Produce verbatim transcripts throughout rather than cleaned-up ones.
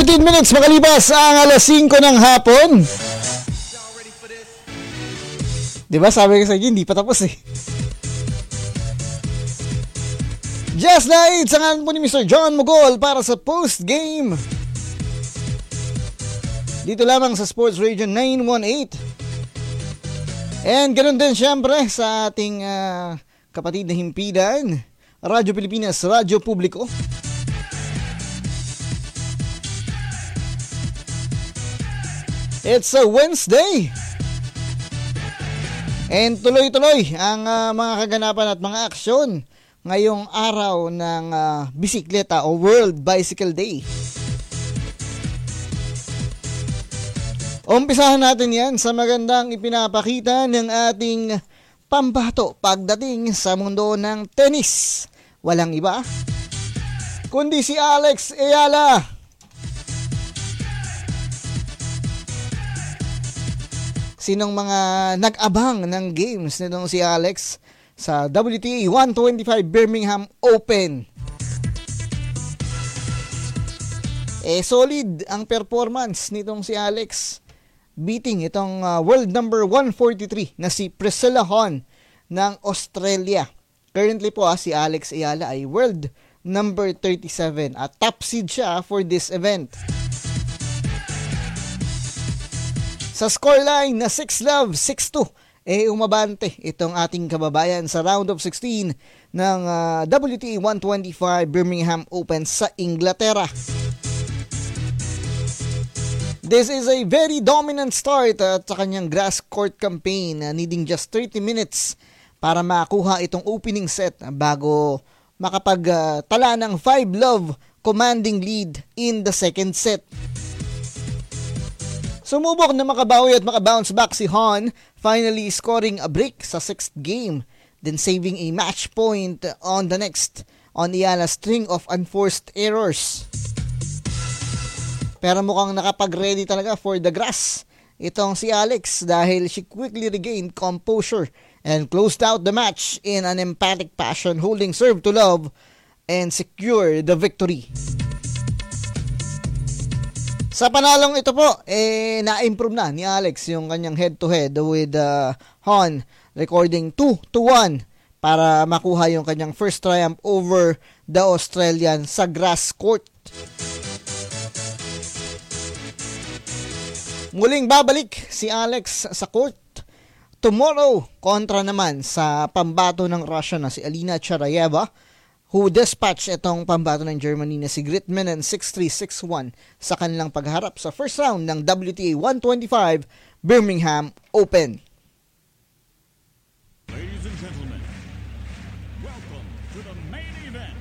fourteen minutes makalipas ang alas singko ng hapon. Diba sabi ko sa inyo, hindi pa tapos eh. Just Night, sangan po ni Mister John Mogol para sa post-game. Dito lamang sa Sports Radio nine one eight. And ganoon din syempre sa ating uh, kapatid na himpidan, Radyo Pilipinas, Radyo Publiko. It's a Wednesday. And tuloy-tuloy ang uh, mga kaganapan at mga aksyon ngayong araw ng uh, bisikleta o World Bicycle Day. Umpisahan natin yan sa magandang ipinapakita ng ating pambato pagdating sa mundo ng tennis. Walang iba kundi si Alex Ayala. Sinong mga nag-abang ng games nitong si Alex sa W T A one twenty-five Birmingham Open? Eh, solid ang performance nitong si Alex, beating itong uh, world number one forty-three na si Priscilla Hon ng Australia. Currently po ah, si Alex Ayala ay world number thirty-seven at top seed siya for this event. Sa scoreline na six love, six two, eh umabante itong ating kababayan sa round of sixteen ng uh, W T A one twenty-five Birmingham Open sa Inglaterra. This is a very dominant start uh, sa kanyang grass court campaign, uh, needing just thirty minutes para makuha itong opening set bago makapagtala uh, ng five love commanding lead in the second set. Sumubok na makabawi at makabounce back si Hon, finally scoring a break sa sixth game, then saving a match point on the next on Ayala's string of unforced errors. Pero mukhang nakapag-ready talaga for the grass itong si Alex dahil she quickly regained composure and closed out the match in an emphatic fashion, holding serve to love and secure the victory. Sa panalong ito po, eh, na-improve na ni Alex yung kanyang head-to-head with uh, Hon, recording two to one para makuha yung kanyang first triumph over the Australian sa grass court. Muling babalik si Alex sa court tomorrow kontra naman sa pambato ng Russia na si Alina Charayeva, who dispatched itong pambato ng Germany na si Gritman and six three six one sa kanilang pagharap sa first round ng W T A one twenty-five Birmingham Open. Ladies and gentlemen, welcome to the main event.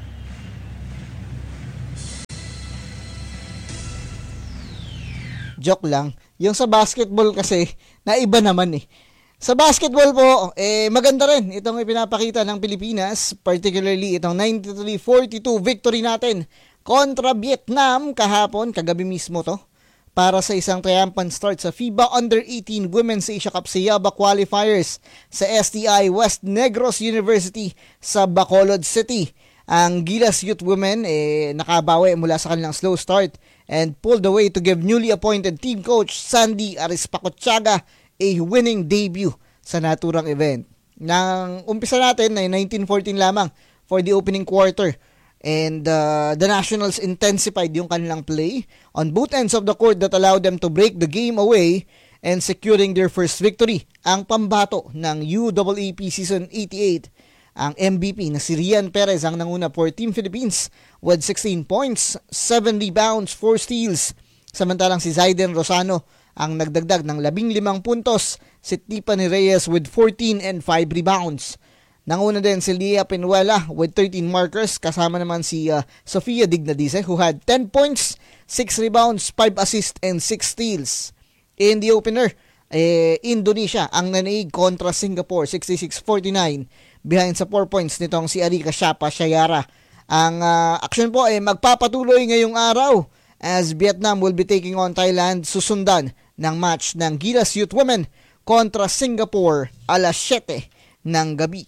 Joke lang, yung sa basketball kasi naiba naman eh. Sa basketball po, eh, maganda rin itong ipinapakita ng Pilipinas, particularly itong ninety-three forty-two victory natin kontra Vietnam kahapon, kagabi mismo to, para sa isang triumphant start sa FIBA Under eighteen Women's Asia Cup Sayaba Qualifiers sa S T I West Negros University sa Bacolod City. Ang Gilas Youth Women eh, nakabawi mula sa kanilang slow start and pulled away to give newly appointed team coach Sandy Arispacochaga a winning debut sa naturang event. Nang umpisa natin ay nineteen fourteen lamang for the opening quarter, and uh, the Nationals intensified yung kanilang play on both ends of the court that allowed them to break the game away and securing their first victory. Ang pambato ng U A A P Season eighty-eight, ang M V P na si Rian Perez ang nanguna for Team Philippines with sixteen points, seven rebounds, four steals. Samantalang si Zaiden Rosano ang nagdagdag ng labing limang puntos, si Tiffany Reyes with fourteen and five rebounds. Nanguna din si Leah Pinuela with thirteen markers, kasama naman si uh, Sofia Dignadize who had ten points, six rebounds, five assists and six steals. In the opener, eh, Indonesia ang nanaig kontra Singapore sixty-six forty-nine behind sa four points nitong si Arika Shapa Shayara. Ang uh, aksyon po ay eh, magpapatuloy ngayong araw as Vietnam will be taking on Thailand, susundan ng match ng Gilas Youth Women kontra Singapore alas siyete ng gabi.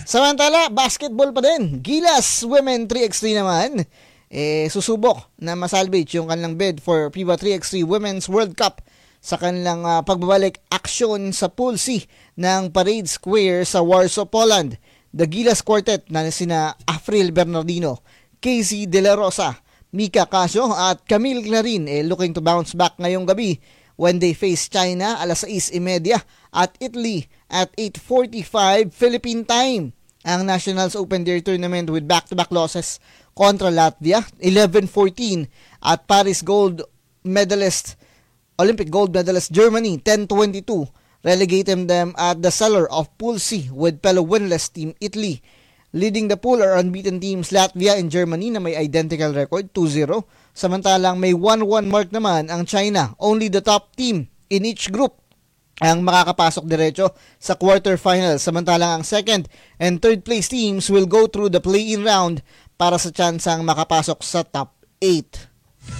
Samantala, basketball pa din. Gilas Women three by three naman, eh, susubok na masalvage yung kanilang bid for FIBA three by three Women's World Cup sa kanilang uh, pagbabalik aksyon sa Pool C ng Parade Square sa Warsaw, Poland. The Gilas Quartet na sina Afril Bernardino, Casey De La Rosa, Mika Casio at Camille Clarin eh, looking to bounce back ngayong gabi when they face China alas sais y media at Italy at eight forty-five Philippine time. Ang Nationals Open Their Tournament with back-to-back losses kontra Latvia eleven fourteen at Paris gold medalist Olympic gold medalist Germany ten twenty-two relegating them at the cellar of Pool C with fellow winless team Italy. Leading the pool are unbeaten teams Latvia and Germany na may identical record two zero. Samantalang may one one mark naman ang China. Only the top team in each group ang makakapasok diretso sa quarterfinals. Samantalang ang second and third place teams will go through the play-in round para sa tsansang makapasok sa top eight.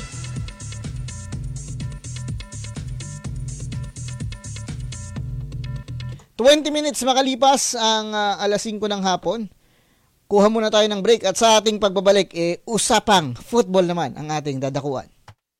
twenty minutes makalipas ang uh, alas singko ng hapon. Kuha muna tayo ng break at sa ating pagbabalik, eh, usapang football naman ang ating dadakuan.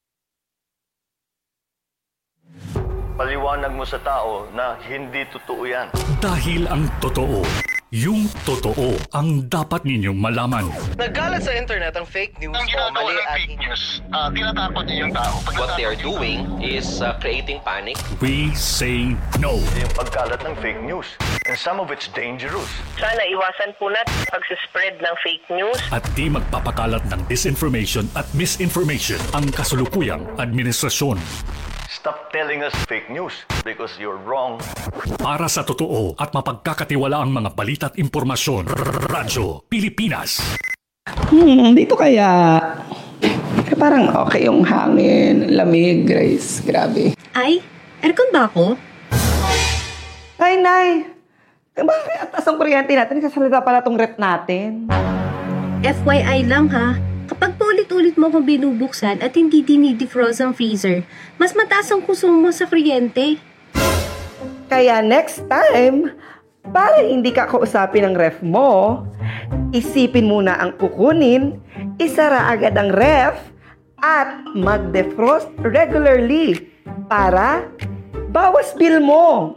Paliwanag mo sa tao na hindi totoo yan. Dahil ang totoo, yung totoo ang dapat ninyong malaman. Nagkalat sa internet ang fake news Ang o ginagawa mali ng at fake news, uh, tinatakot niyo yung tao. Pag What they are natakot yung doing is uh, creating panic. We say no. Yung pagkalat ng fake news. And some of it's dangerous. Sana iwasan po natin pag-spread ng fake news. At di magpapakalat ng disinformation at misinformation ang kasulukuyang administrasyon. Stop telling us fake news because you're wrong. Para sa totoo at mapagkakatiwalaang mga balita at impormasyon, Radyo Pilipinas. Hmm, dito kaya parang okay yung hangin, lamig, Grace. Grabe. Ay, aircon ba ako? Ay, Nay! Bakit atas ang kuryente natin? Kasalita pala tong rep natin. F Y I lang ha, kapag paulit-ulit mo kung binubuksan at hindi dinidefrost ang freezer, mas mataas ang konsumo sa kuryente. Kaya next time, para hindi ka kausapin ng ref mo, isipin muna ang kukunin, isara agad ang ref, at mag-defrost regularly para bawas bill mo.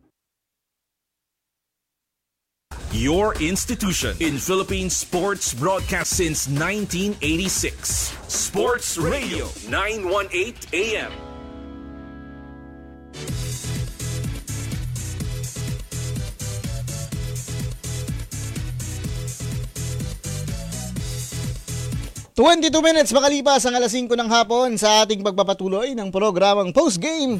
Your institution in Philippine sports broadcast since nineteen eighty-six. Sports Radio nine eighteen A M. twenty-two minutes makalipas ang alas singko ng hapon sa ating pagpapatuloy ng programang Postgame.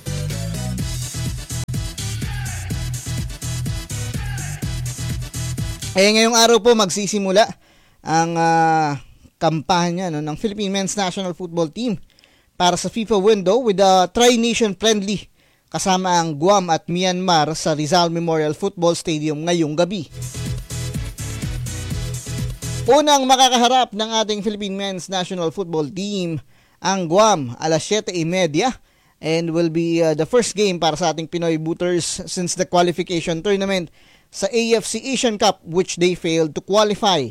Eh ngayong araw po magsisimula ang uh, kampanya no, ng Philippine Men's National Football Team para sa FIFA window with a tri-nation friendly kasama ang Guam at Myanmar sa Rizal Memorial Football Stadium ngayong gabi. Unang makakaharap ng ating Philippine Men's National Football Team ang Guam alas siyete y media and will be uh, the first game para sa ating Pinoy Booters since the qualification tournament sa A F C Asian Cup which they failed to qualify.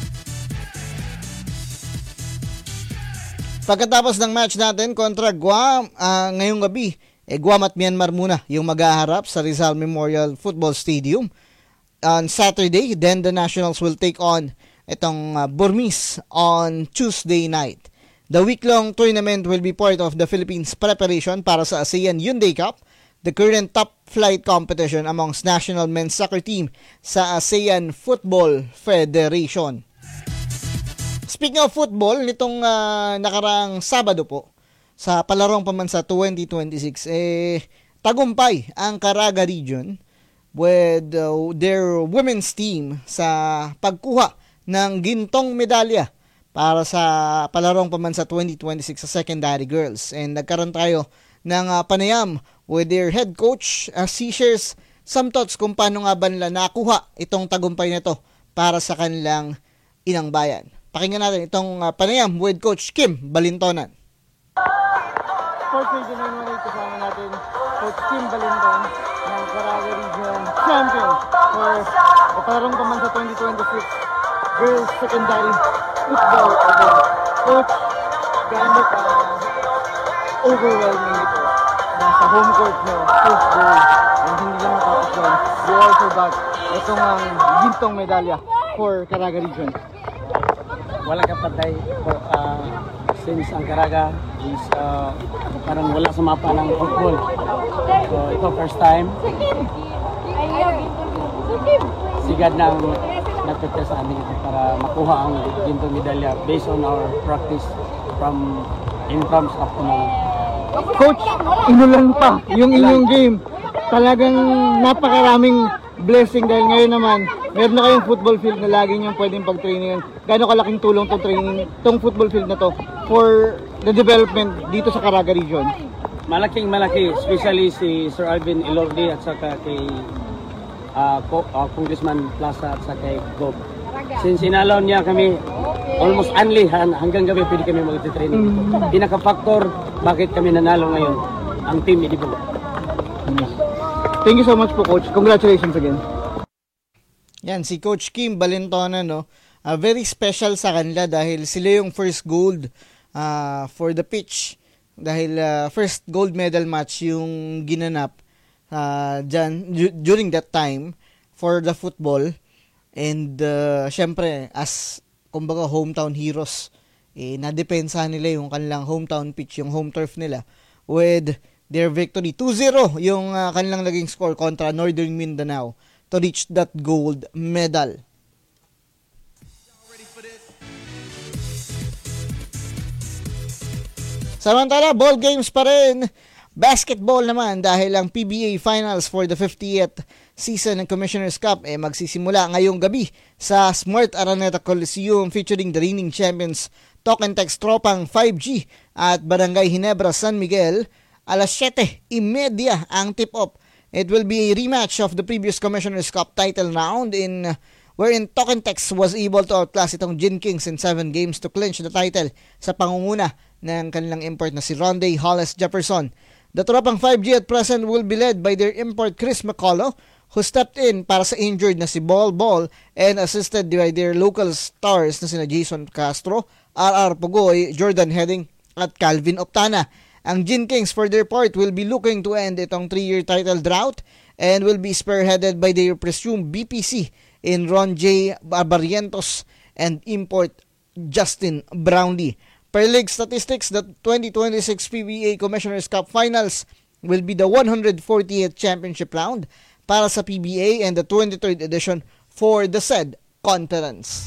Pagkatapos ng match natin kontra Guam uh, ngayong gabi, eh, Guam at Myanmar muna yung maghaharap sa Rizal Memorial Football Stadium on Saturday. Then the Nationals will take on itong uh, Burmese on Tuesday night. The week-long tournament will be part of the Philippines' preparation para sa ASEAN Hyundai Cup, the current top flight competition amongst national men's soccer team sa ASEAN Football Federation. Speaking of football, nitong uh, nakaraang Sabado po, sa Palarong Pambansa twenty twenty-six, eh, tagumpay ang Caraga Region with uh, their women's team sa pagkuha ng gintong medalya para sa Palarong Pambansa twenty twenty-six sa secondary girls. And nagkaroon tayo ng uh, panayam with their head coach, uh, she shares some thoughts kung paano nga ba nila nakuha itong tagumpay na to para sa kanilang inang bayan. Pakinggan natin itong uh, panayam with Coach Kim Balintonan. Sports Radio nine one eight, kasama natin Coach Kim Balinton. ng Caraga Region champion for itarong pa man sa twenty twenty-six Girls Secondary Football Award. Coach, gaano ka overwhelming ito na sa home court nyo, first goal, and hindi lang matapos yun, you also got itong ang gintong medalya for Caraga Region. Wala kapatay uh, since ang Caraga is uh, parang wala sa mapa ng football. So ito first time. Sigad ng nagtutya sa amin para makuha ang gintong medalya based on our practice from in terms up to now. Coach, inulan pa yung inyong game. Talagang napakaraming blessing dahil ngayon naman meron na kayong football field na lagi niyong pwedeng pag-trainingan. Gaano kalaking tulong tong training, tong football field na to for the development dito sa Caraga Region? Malaking malaki, especially si Sir Alvin Ilordi at saka kay uh, uh, Congressman Plaza at saka kay Gob. Since inalaw niya kami almost only hanggang gabi pwede kami mag-training dito. Pinaka-factor bakit kami nanalo ngayon ang team Idibolo. Thank you so much po, Coach. Congratulations again. Yan, si Coach Kim Balintona, no? Uh, very special sa kanila dahil sila yung first gold uh, for the pitch. Dahil uh, first gold medal match yung ginanap uh, dyan, d- during that time for the football. And uh, syempre, as kumbaga hometown heroes, eh, nadepensahan nila yung kanilang hometown pitch, yung home turf nila with their victory. two zero yung uh, kanilang naging score kontra Northern Mindanao to reach that gold medal. Samantala, ball games pa rin. Basketball naman dahil ang P B A Finals for the fiftieth season ng Commissioner's Cup eh magsisimula ngayong gabi sa Smart Araneta Coliseum featuring the reigning champions Talk and Text Tropang five G at Barangay Ginebra San Miguel. Alas siyete trenta ang tip-off. It will be a rematch of the previous Commissioner's Cup title round in wherein Tokentex was able to outclass itong Gin Kings in seven games to clinch the title sa pangunguna ng kanilang import na si Ronde Hollis Jefferson. The Tropang five G at present will be led by their import Chris McCullough, who stepped in para sa injured na si Ball Ball and assisted by their local stars na sina Jason Castro, R R Pugoy, Jordan Heading at Calvin Optana. Ang Gin Kings for their part will be looking to end itong three-year title drought and will be spearheaded by their presumed B P C in Ron J. Barrientos and import Justin Brownlee. Per league statistics, the twenty twenty-six P B A Commissioner's Cup Finals will be the one hundred fortieth championship round para sa P B A and the twenty-third edition for the said conference.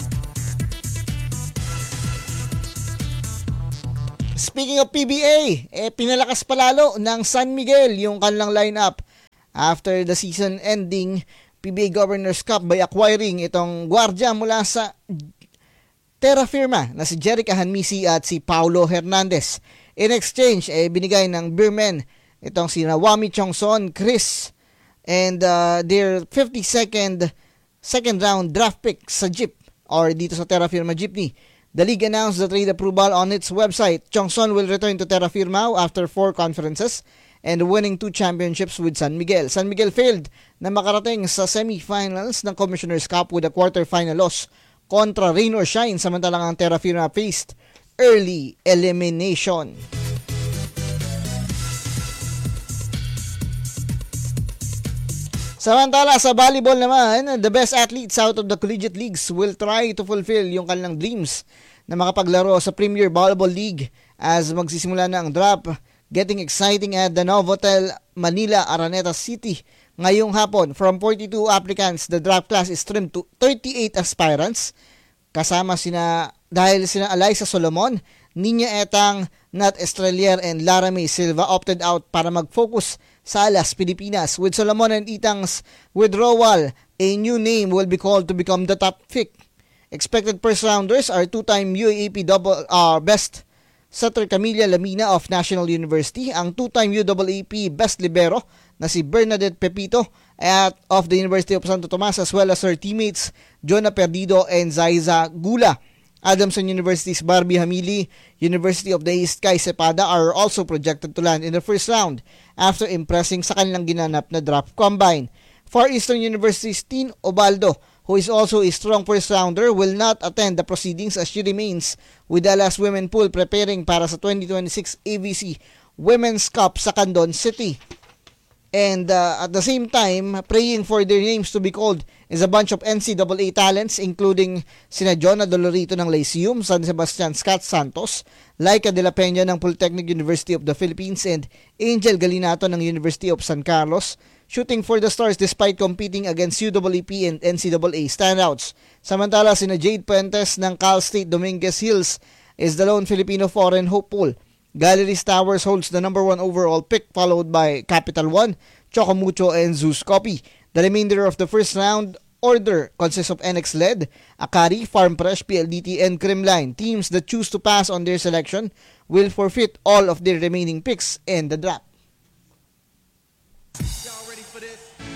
Speaking of P B A, eh, pinalakas palalo ng San Miguel yung kanilang lineup after the season ending P B A Governor's Cup by acquiring itong gwardiya mula sa Terra Firma na si Jerica Hanmisi at si Paulo Hernandez. In exchange, eh, binigay ng Beermen itong si Nawami Chongson, Chris, and uh, their fifty-second second round draft pick sa Jeep or dito sa Terra Firma Jeepney. The league announced the trade approval on its website. Chongson will return to Terra Firma after four conferences and winning two championships with San Miguel. San Miguel failed na makarating sa semifinals ng Commissioner's Cup with a quarterfinal loss kontra Rain or Shine, samantalang ang Terra Firma faced early elimination. Samantala sa volleyball naman, the best athletes out of the collegiate leagues will try to fulfill yung kanilang dreams na makapaglaro sa Premier Volleyball League as magsisimula na ang draft. Getting exciting at the Novotel Manila Araneta City ngayong hapon. From forty-two applicants, the draft class is trimmed to thirty-eight aspirants. Kasama sina, dahil sina Alyssa Solomon, Niña Etang, Nat Estrelier, and Lara May Silva opted out para mag-focus sa Alas, Pilipinas. With Solomon and Itang's withdrawal, a new name will be called to become the top pick. Expected first rounders are two-time U A A P double uh, best setter Camila Lamina of National University, ang two-time U A A P best libero na si Bernadette Pepito at of the University of Santo Tomas, as well as her teammates Jonah Perdido and Zaiza Gula. Adamson University's Barbie Hamili, University of the East Kai Cepada are also projected to land in the first round. after impressing sa kanilang ginanap na draft combine. Far Eastern University's Tin Obaldo, who is also a strong first-rounder, will not attend the proceedings as she remains with Dallas Women Pool preparing para sa twenty twenty-six A B C Women's Cup sa Candon City. And uh, at the same time, praying for their names to be called is a bunch of N C double A talents including sina Jonah Dolorito ng Lyceum, San Sebastian Scott Santos, Laika de la Peña ng Polytechnic University of the Philippines, and Angel Galinato ng University of San Carlos, shooting for the stars despite competing against U A A P and N C double A standouts. Samantala, sina Jade Puentes ng Cal State Dominguez Hills is the lone Filipino foreign hopeful. Galleries Towers holds the number one overall pick, followed by Capital One, Chocomucho, and Zeus Copy. The remainder of the first round order consists of N X L E D, Akari, Farm Fresh, P L D T, and Creamline. Teams that choose to pass on their selection will forfeit all of their remaining picks in the draft.